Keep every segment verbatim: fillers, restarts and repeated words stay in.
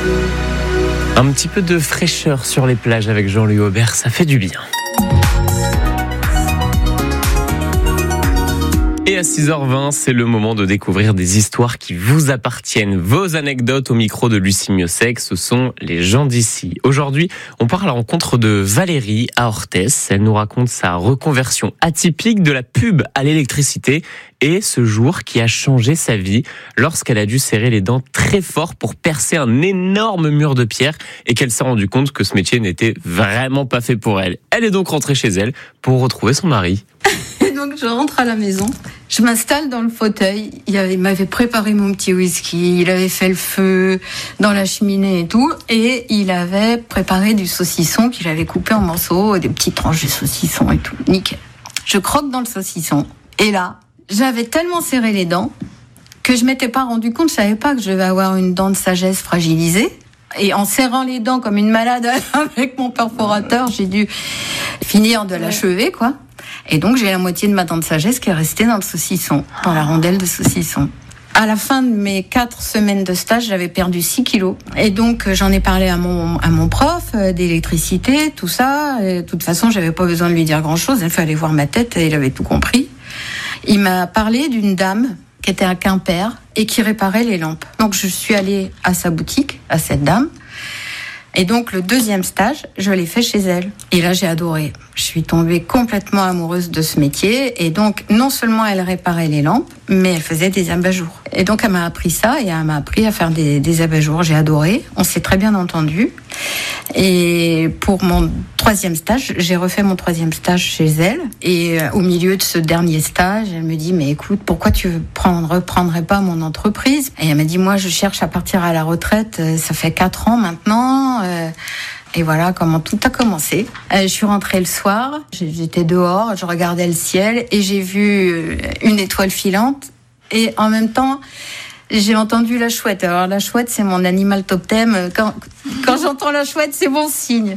Un petit peu de fraîcheur sur les plages avec Jean-Louis Aubert, ça fait du bien. Et à six heures vingt, c'est le moment de découvrir des histoires qui vous appartiennent. Vos anecdotes au micro de Lucie Miossec, ce sont les gens d'ici. Aujourd'hui, on part à la rencontre de Valérie à Orthez. Elle nous raconte sa reconversion atypique de la pub à l'électricité et ce jour qui a changé sa vie lorsqu'elle a dû serrer les dents très fort pour percer un énorme mur de pierre et qu'elle s'est rendue compte que ce métier n'était vraiment pas fait pour elle. Elle est donc rentrée chez elle pour retrouver son mari. Donc je rentre à la maison, je m'installe dans le fauteuil, il, avait, il m'avait préparé mon petit whisky, il avait fait le feu dans la cheminée et tout, et il avait préparé du saucisson qu'il avait coupé en morceaux, des petites tranches de saucisson et tout, nickel. Je croque dans le saucisson, et là, j'avais tellement serré les dents que je m'étais pas rendu compte, je savais pas que je devais avoir une dent de sagesse fragilisée. Et en serrant les dents comme une malade avec mon perforateur, j'ai dû finir de l'achever, quoi. Et donc, j'ai la moitié de ma dent de sagesse qui est restée dans le saucisson, dans la rondelle de saucisson. À la fin de mes quatre semaines de stage, j'avais perdu six kilos. Et donc, j'en ai parlé à mon, à mon prof d'électricité, tout ça. Et de toute façon, j'avais pas besoin de lui dire grand-chose. Il fallait voir ma tête et il avait tout compris. Il m'a parlé d'une dame qui était à Quimper et qui réparait les lampes. Donc, je suis allée à sa boutique, à cette dame. Et donc, le deuxième stage, je l'ai fait chez elle. Et là, j'ai adoré. Je suis tombée complètement amoureuse de ce métier. Et donc, non seulement elle réparait les lampes, mais elle faisait des abat-jours. Et donc, elle m'a appris ça et elle m'a appris à faire des, des abat-jours. J'ai adoré. On s'est très bien entendu. Et pour mon troisième stage, j'ai refait mon troisième stage chez elle. Et au milieu de ce dernier stage, elle me dit, mais écoute, pourquoi tu ne reprendrais pas mon entreprise? Et elle m'a dit, moi, je cherche à partir à la retraite. Ça fait quatre ans maintenant. Et voilà comment tout a commencé. Je suis rentrée le soir, j'étais dehors, je regardais le ciel et j'ai vu une étoile filante. Et en même temps, j'ai entendu la chouette. Alors la chouette, c'est mon animal totem. Quand, quand j'entends la chouette, c'est bon signe.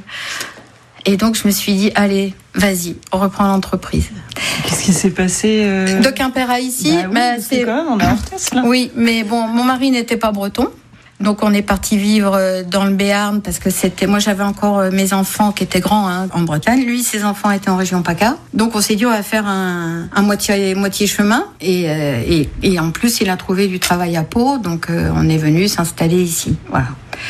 Et donc je me suis dit, allez, vas-y, on reprend l'entreprise. Qu'est-ce qui s'est passé euh... De Quimper à ici, bah oui, bah, c'est quand même, on est à Orthez, là. Oui, mais bon, mon mari n'était pas breton. Donc on est parti vivre dans le Béarn parce que c'était, moi j'avais encore mes enfants qui étaient grands hein, en Bretagne. Lui, ses enfants étaient en région PACA. Donc on s'est dit on va faire un, un moitié moitié chemin et, euh, et et en plus il a trouvé du travail à Pau, donc euh, on est venu s'installer ici. Voilà.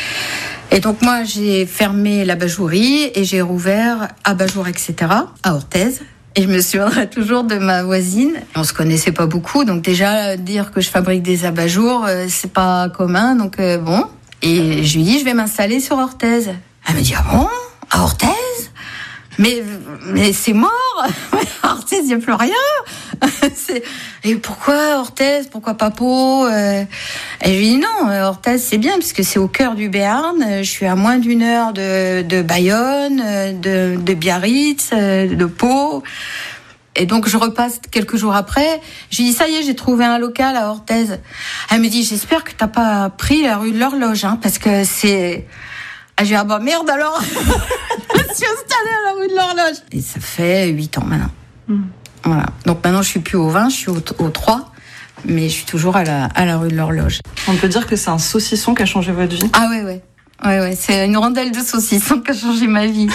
Et donc moi j'ai fermé l'abat-jouerie et j'ai rouvert Abat-jour et cetera à Orthez. Et je me souviendrai toujours de ma voisine. On se connaissait pas beaucoup, donc déjà dire que je fabrique des abat-jours, euh, c'est pas commun, donc euh, bon. Et je lui dis, je vais m'installer sur Orthez. Elle me dit, ah bon, à Orthez? Mais mais c'est mort. À Orthez, il y a plus rien. c'est... Et pourquoi Orthez? Pourquoi pas Pau? euh... Et je lui dis non, Orthez c'est bien puisque c'est au cœur du Béarn. Je suis à moins d'une heure de, de Bayonne, de, de Biarritz, de Pau. Et donc je repasse quelques jours après. Je lui dis ça y est, j'ai trouvé un local à Orthez. Elle me dit j'espère que t'as pas pris la rue de l'Horloge, hein, parce que c'est. Ah, j'ai dit ah bah merde alors. Je suis installée à la rue de l'Horloge. Et ça fait huit ans maintenant. Mmh. Voilà. Donc maintenant je suis plus au vingt, je suis au, au trois. Mais je suis toujours à la, à la rue de l'Horloge. On peut dire que c'est un saucisson qui a changé votre vie? Ah ouais, ouais. Ouais, ouais. C'est une rondelle de saucisson qui a changé ma vie.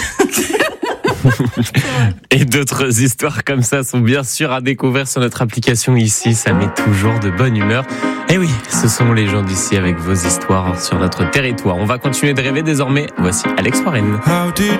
Et d'autres histoires comme ça sont bien sûr à découvrir sur notre application ici. Ça met toujours de bonne humeur. Et oui, ce sont les gens d'ici avec vos histoires sur notre territoire. On va continuer de rêver désormais. Voici Alex Warren. How did